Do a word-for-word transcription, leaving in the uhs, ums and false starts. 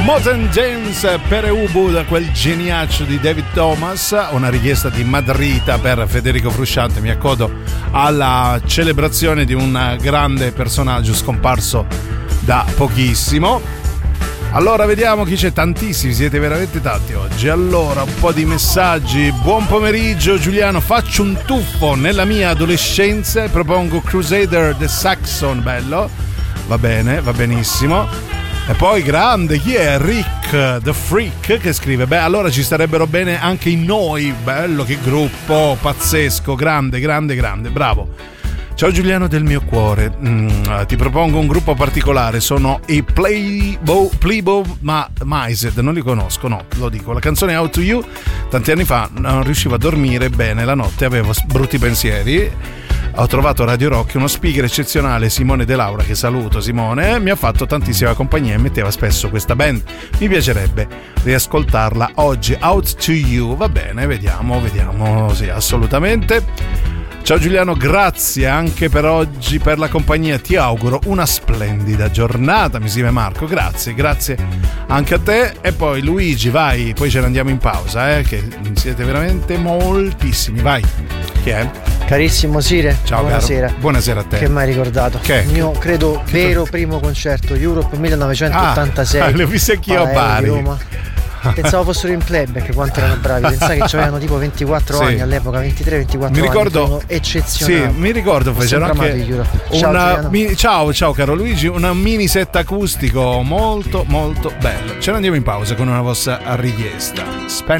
Modern Dance per Ubu da quel geniaccio di David Thomas, una richiesta di Madrita per Federico Frusciante. Mi accodo alla celebrazione di un grande personaggio scomparso da pochissimo. Allora vediamo chi c'è, tantissimi, siete veramente tanti oggi. Allora un po' di messaggi. Buon pomeriggio Giuliano, faccio un tuffo nella mia adolescenza e propongo Crusader the Saxon, bello, va bene, va benissimo. E poi grande, chi è? Rick the Freak che scrive: beh, allora ci starebbero bene anche in noi. Bello, che gruppo pazzesco, grande, grande, grande, bravo. Ciao Giuliano del mio cuore, mm, ti propongo un gruppo particolare, sono i Playbo Playbo Ma, Mised, non li conosco, no, lo dico. La canzone Out to You, tanti anni fa non riuscivo a dormire bene la notte, avevo brutti pensieri. Ho trovato Radio Rock, uno speaker eccezionale, Simone De Laura, che saluto Simone, mi ha fatto tantissima compagnia e metteva spesso questa band. Mi piacerebbe riascoltarla oggi. Out to You, va bene, vediamo, vediamo, sì, assolutamente. Ciao Giuliano, grazie anche per oggi per la compagnia, ti auguro una splendida giornata, mi scrive Marco. Grazie, grazie anche a te. E poi Luigi, vai, poi ce ne andiamo in pausa, eh, che siete veramente moltissimi, vai. Chi è? Carissimo Sire, ciao, buonasera. Caro. Buonasera a te. Che mi hai ricordato? Che? Il mio, credo, che vero tu... primo concerto Europe millenovecentottantasei. Ah, l'ho visto anch'io a Bari. Roma. Pensavo fossero in playback quanto erano bravi. Pensai che avevano tipo ventiquattro sì. anni all'epoca, ventitré ventiquattro mi ricordo, anni. Eccezionali. Sì, mi ricordo fecero anche ciao, una mi, ciao ciao caro Luigi, una mini set acustico molto molto bello. Ce ne andiamo in pausa con una vostra richiesta. Spen-